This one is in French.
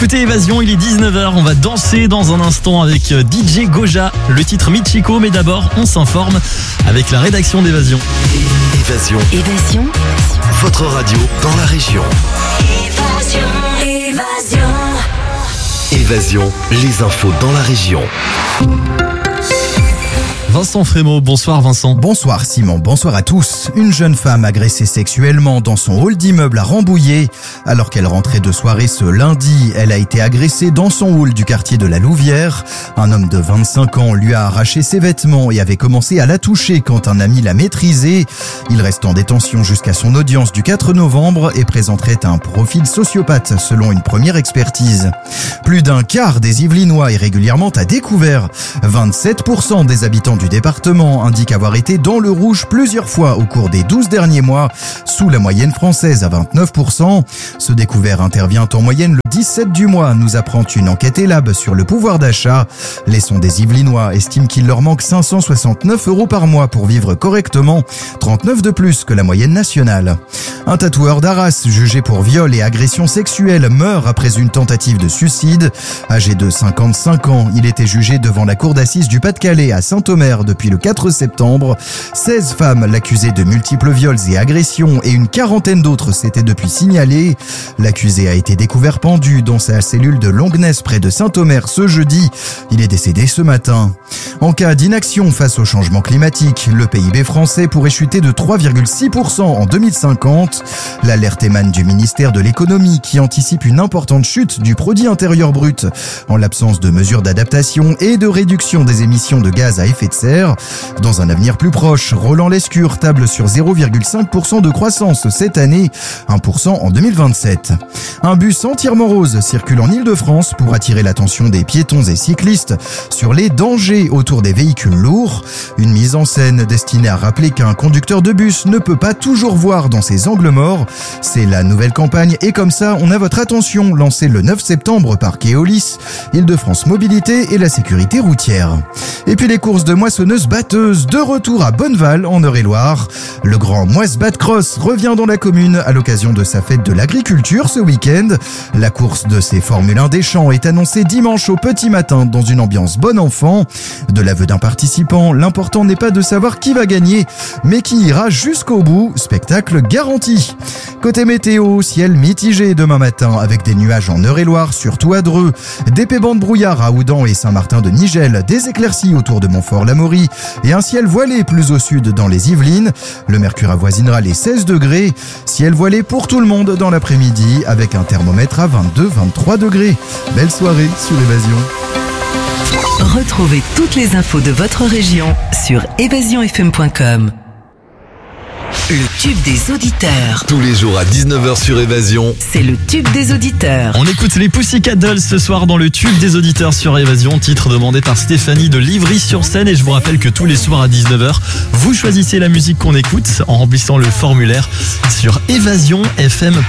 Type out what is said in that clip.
écoutez Évasion, il est 19h, on va danser dans un instant avec DJ Goja, le titre Michiko, mais d'abord on s'informe avec la rédaction d'Évasion. Évasion. Votre radio dans la région. Évasion, les infos dans la région. Vincent Frémaux, bonsoir Vincent. Bonsoir Simon, bonsoir à tous. Une jeune femme agressée sexuellement dans son hall d'immeuble à Rambouillet. Alors qu'elle rentrait de soirée ce lundi, elle a été agressée dans son hall du quartier de la Louvière. Un homme de 25 ans lui a arraché ses vêtements et avait commencé à la toucher quand un ami l'a maîtrisée. Il reste en détention jusqu'à son audience du 4 novembre et présenterait un profil sociopathe selon une première expertise. Plus d'un quart des Yvelinois est régulièrement à découvert. 27% des habitants du département indique avoir été dans le rouge plusieurs fois au cours des 12 derniers mois, sous la moyenne française à 29%. Ce découvert intervient en moyenne le 17 du mois, nous apprend une enquête Elab sur le pouvoir d'achat. Les sondés Yvelinois estiment qu'il leur manque 569 € par mois pour vivre correctement, 39 de plus que la moyenne nationale. Un tatoueur d'Arras, jugé pour viol et agression sexuelle, meurt après une tentative de suicide. Âgé de 55 ans, il était jugé devant la cour d'assises du Pas-de-Calais à Saint-Omer depuis le 4 septembre. 16 femmes l'accusaient de multiples viols et agressions et une quarantaine d'autres s'étaient depuis signalées. L'accusé a été découvert pendu dans sa cellule de Longnes près de Saint-Omer ce jeudi. Il est décédé ce matin. En cas d'inaction face au changement climatique, le PIB français pourrait chuter de 3,6% en 2050. L'alerte émane du ministère de l'économie qui anticipe une importante chute du produit intérieur brut en l'absence de mesures d'adaptation et de réduction des émissions de gaz à effet de serre. Dans un avenir plus proche, Roland Lescure table sur 0,5% de croissance cette année, 1% en 2027. Un bus entièrement rose circule en Île-de-France pour attirer l'attention des piétons et cyclistes sur les dangers autour des véhicules lourds. Une mise en scène destinée à rappeler qu'un conducteur de bus ne peut pas toujours voir dans ses angles morts. C'est la nouvelle campagne Et comme ça, on a votre attention, lancée le 9 septembre par Keolis, Île-de-France Mobilité et la sécurité routière. Et puis les courses de moissonneuses-batteuses de retour à Bonneval en Eure-et-Loire. Le grand Moisse-Bat Cross revient dans la commune à l'occasion de sa fête de l'agriculture ce week-end. La course de ces Formule 1 des champs est annoncée dimanche au petit matin dans une ambiance bon enfant. De l'aveu d'un participant, l'important n'est pas de savoir qui va gagner, mais qui ira jusqu'au bout. Spectacle garanti. Côté météo, ciel mitigé demain matin avec des nuages en Eure-et-Loire, surtout à Dreux, d'épais bancs de brouillard à Oudan et Saint-Martin-de-Nigel, des éclaircies autour de Montfort-l'Amaury et un ciel voilé plus au sud dans les Yvelines. Le mercure avoisinera les 16 degrés. Ciel voilé pour tout le monde dans l'après-midi avec un thermomètre à 22-23 degrés. Belle soirée sur Évasion. Retrouvez toutes les infos de votre région sur évasionfm.com. Le tube des auditeurs. Tous les jours à 19h sur Évasion. C'est le tube des auditeurs. On écoute les Pussycat Dolls ce soir dans le tube des auditeurs sur Évasion, titre demandé par Stéphanie de Livry-sur-Seine. Et je vous rappelle que tous les soirs à 19h, vous choisissez la musique qu'on écoute en remplissant le formulaire sur évasionfm.com.